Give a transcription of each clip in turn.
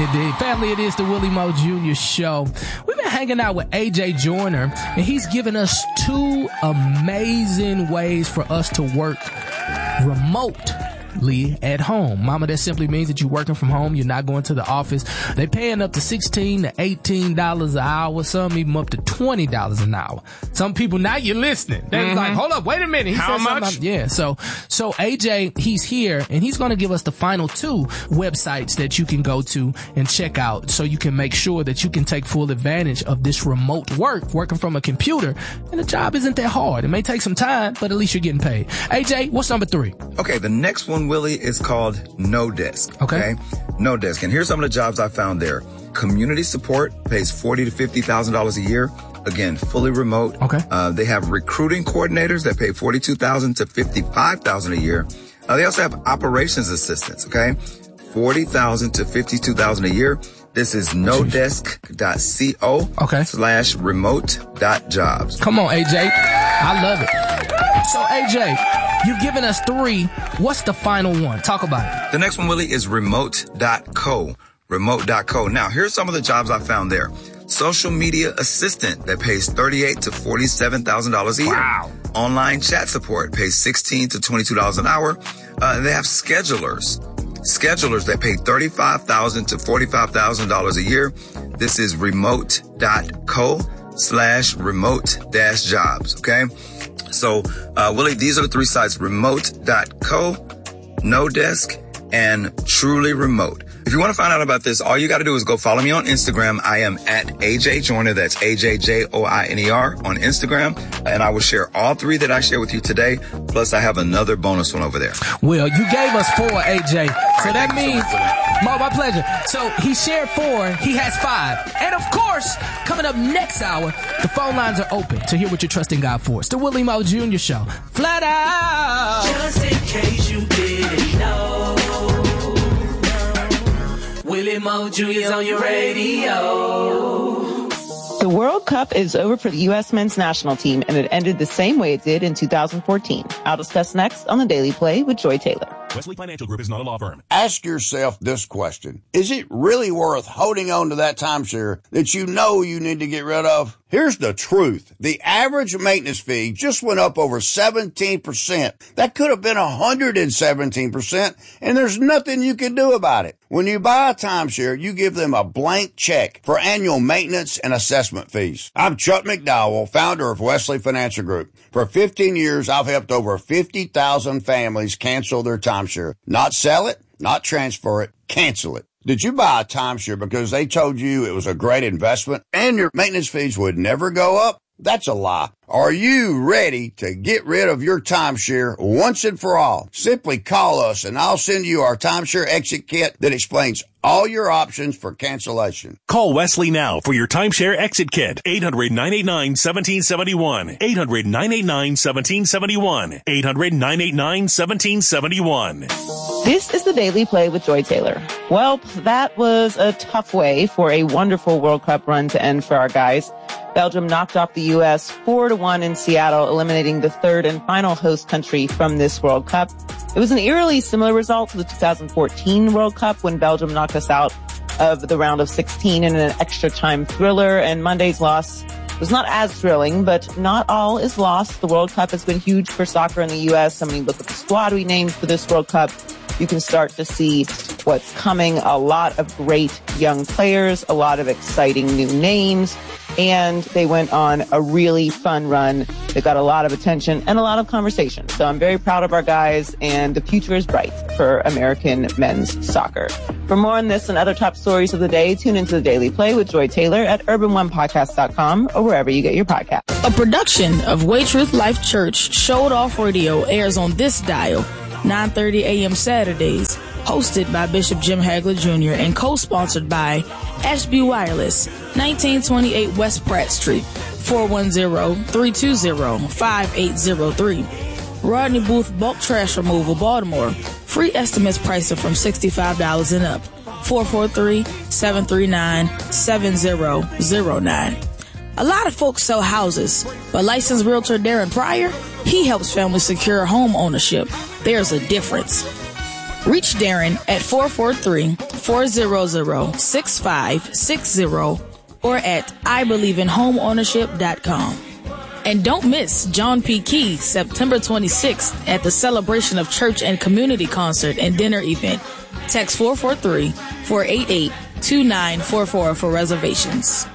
Indeed. Family, it is the Willie Moe Jr. Show. We've been hanging out with AJ Joyner, and he's given us 2 amazing ways for us to work remotely at home. Mama, that simply means that you're working from home. You're not going to the office. They're paying up to $16 to $18 an hour. Some even up to $20 an hour. Some people, now you're listening. They're like, hold up, wait a minute. He How said much? Yeah. So AJ, he's here, and he's going to give us the final 2 websites that you can go to and check out, so you can make sure that you can take full advantage of this remote working from a computer. And the job isn't that hard. It may take some time, but at least you're getting paid. AJ, what's number 3? Okay, the next one, Willie, is called Nodesk. Okay. Nodesk. And here's some of the jobs I found there. Community support pays $40,000 to $50,000 a year. Again, fully remote. Okay. They have recruiting coordinators that pay $42,000 to $55,000 a year. They also have operations assistants. Okay. $40,000 to $52,000 a year. This is nodesk.co /remote.jobs. Come on, AJ. I love it. So, AJ, you've given us 3. What's the final one? Talk about it. The next one, Willie, is remote.co. Remote.co. Now, here's some of the jobs I found there. Social media assistant that pays $38,000 to $47,000 a year. Wow. Online chat support pays $16 to $22 an hour. They have schedulers that pay $35,000 to $45,000 a year. This is remote.co /remote-jobs. Okay. So, Willie, these are the 3 sites: remote.co, Nodesk, and Truly Remote. If you want to find out about this, all you got to do is go follow me on Instagram. I am at AJ Joyner. That's AJJOINER on Instagram. And I will share all 3 that I share with you today. Plus, I have another bonus one over there. Well, you gave us 4, AJ. So that means, Mo, my pleasure. So he shared 4. He has 5. And of course, coming up next hour, the phone lines are open to hear what you're trusting God for. It's the Willie Moe Jr. Show. Flat out. Just in case you didn't know, Willie Moe Jr. is on your radio. The World Cup is over for the U.S. men's national team, and it ended the same way it did in 2014. I'll discuss next on The Daily Play with Joy Taylor. Wesley Financial Group is not a law firm. Ask yourself this question. Is it really worth holding on to that timeshare that you know you need to get rid of? Here's the truth. The average maintenance fee just went up over 17%. That could have been 117%, and there's nothing you can do about it. When you buy a timeshare, you give them a blank check for annual maintenance and assessment fees. I'm Chuck McDowell, founder of Wesley Financial Group. For 15 years, I've helped over 50,000 families cancel their timeshare. Not sell it, not transfer it, cancel it. Did you buy a timeshare because they told you it was a great investment and your maintenance fees would never go up? That's a lie. Are you ready to get rid of your timeshare once and for all? Simply call us and I'll send you our timeshare exit kit that explains all your options for cancellation. Call Wesley now for your timeshare exit kit. 800-989-1771. 800-989-1771. 800-989-1771. This is The Daily Play with Joy Taylor. Well, that was a tough way for a wonderful World Cup run to end for our guys. Belgium knocked off the U.S. 4-1 in Seattle, eliminating the 3rd and final host country from this World Cup. It was an eerily similar result to the 2014 World Cup when Belgium knocked us out of the round of 16 in an extra time thriller, and Monday's loss was not as thrilling, but not all is lost. The World Cup has been huge for soccer in the U.S. I mean, look at the squad we named for this World Cup. You can start to see what's coming. A lot of great young players, a lot of exciting new names, and they went on a really fun run. They got a lot of attention and a lot of conversation. So I'm very proud of our guys, and the future is bright for American men's soccer. For more on this and other top stories of the day, tune into The Daily Play with Joy Taylor at urban1podcast.com or wherever you get your podcast. A production of Way Truth Life Church Showed Off Radio airs on this dial, 9:30 a.m. Saturdays, hosted by Bishop Jim Hagler Jr. and co-sponsored by Ashby Wireless, 1928 West Pratt Street, 410-320-5803. Rodney Booth Bulk Trash Removal, Baltimore. Free estimates pricing from $65 and up. 443-739-7009. A lot of folks sell houses, but licensed realtor Darren Pryor, he helps families secure home ownership. There's a difference. Reach Darren at 443-400-6560 or at IBelieveInHomeOwnership.com. And don't miss John P. Key, September 26th at the Celebration of Church and Community Concert and Dinner Event. Text 443-488-2944 for reservations.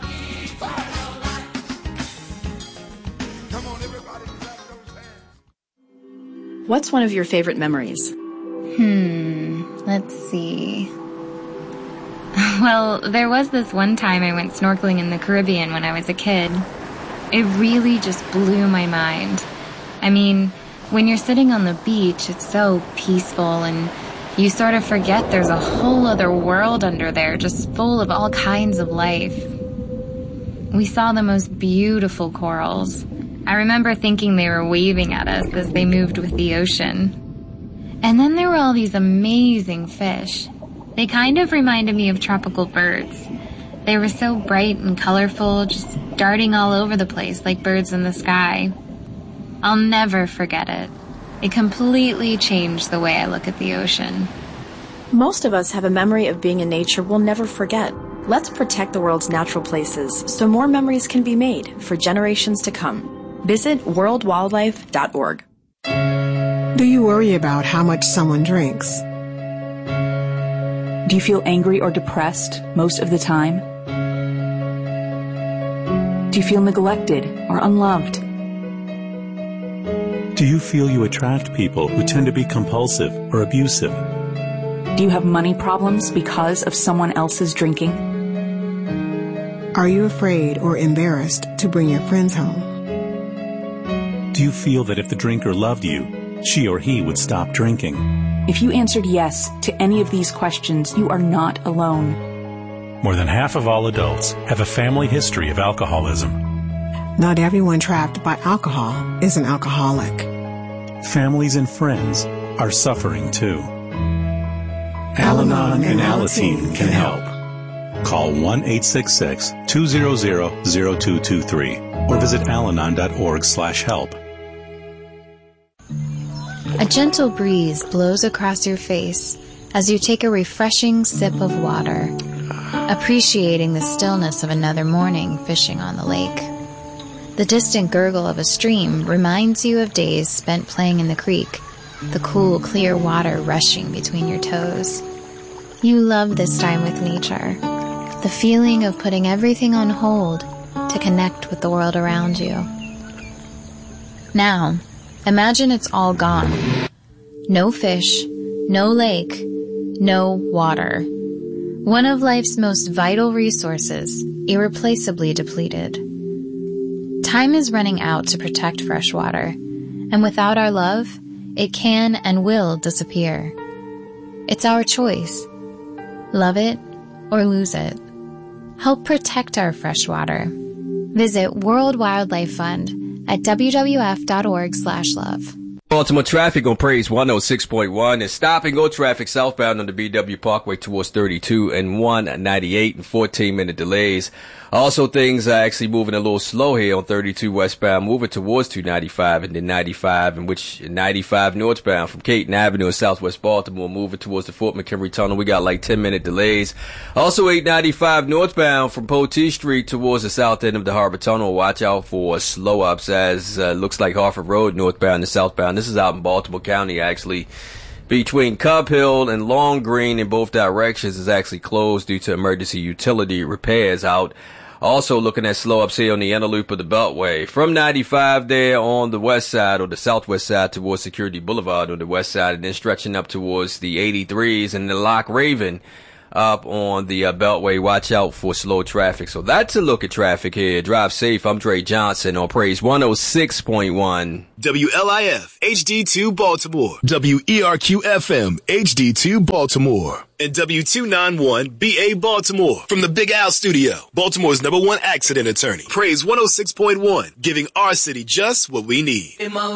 What's one of your favorite memories? Let's see. Well, there was this one time I went snorkeling in the Caribbean when I was a kid. It really just blew my mind. I mean, when you're sitting on the beach, it's so peaceful and you sort of forget there's a whole other world under there just full of all kinds of life. We saw the most beautiful corals. I remember thinking they were waving at us as they moved with the ocean. And then there were all these amazing fish. They kind of reminded me of tropical birds. They were so bright and colorful, just darting all over the place like birds in the sky. I'll never forget it. It completely changed the way I look at the ocean. Most of us have a memory of being in nature we'll never forget. Let's protect the world's natural places so more memories can be made for generations to come. Visit worldwildlife.org. Do you worry about how much someone drinks? Do you feel angry or depressed most of the time? Do you feel neglected or unloved? Do you feel you attract people who tend to be compulsive or abusive? Do you have money problems because of someone else's drinking? Are you afraid or embarrassed to bring your friends home? Do you feel that if the drinker loved you, she or he would stop drinking? If you answered yes to any of these questions, you are not alone. More than half of all adults have a family history of alcoholism. Not everyone trapped by alcohol is an alcoholic. Families and friends are suffering too. Al-Anon and Alateen can help. Call 1-866-200-0223 or visit alanon.org/help. A gentle breeze blows across your face as you take a refreshing sip of water, appreciating the stillness of another morning fishing on the lake. The distant gurgle of a stream reminds you of days spent playing in the creek, the cool, clear water rushing between your toes. You love this time with nature, the feeling of putting everything on hold to connect with the world around you. Now, imagine it's all gone. No fish, no lake, no water. One of life's most vital resources, irreplaceably depleted. Time is running out to protect fresh water, and without our love, it can and will disappear. It's our choice. Love it or lose it. Help protect our fresh water. Visit World Wildlife Fund at wwf.org/love. Baltimore traffic on Praise 106.1 is stop and go traffic southbound on the BW Parkway towards 32 and 198 and 14-minute delays. Also, things are actually moving a little slow here on 32 westbound, moving towards 295 and then 95, in which 95 northbound from Caton Avenue in southwest Baltimore, moving towards the Fort McHenry Tunnel. We got like 10-minute delays. Also, 895 northbound from Poteet Street towards the south end of the Harbor Tunnel. Watch out for slow ups as looks like Harford Road northbound and southbound. This is out in Baltimore County, actually. Between Cub Hill and Long Green in both directions is actually closed due to emergency utility repairs out. Also looking at slow ups here on the inner loop of the Beltway. From 95 there on the west side or the southwest side towards Security Boulevard on the west side, and then stretching up towards the 83s and the Lock Raven up on the Beltway. Watch out for slow traffic. So that's a look at traffic here. Drive safe. I'm Dre Johnson on Praise 106.1. WLIF HD2 Baltimore. WERQ FM HD2 Baltimore. And W291 BA Baltimore. From the Big Al Studio, Baltimore's #1 accident attorney. Praise 106.1, giving our city just what we need.